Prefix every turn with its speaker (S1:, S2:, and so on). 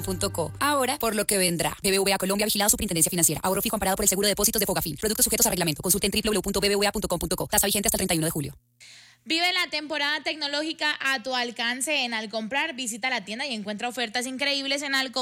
S1: BBVA.com.co. Ahora, por lo que vendrá. BBVA Colombia, vigilado Superintendencia Financiera. Ahorro fijo amparado por el seguro de depósitos de Fogafín. Productos sujetos a reglamento. Consulte en www.bbva.com.co. Tasa vigente hasta el 31 de julio.
S2: Vive la temporada tecnológica a tu alcance en Alcomprar. Visita la tienda y encuentra ofertas increíbles en Alcomprar.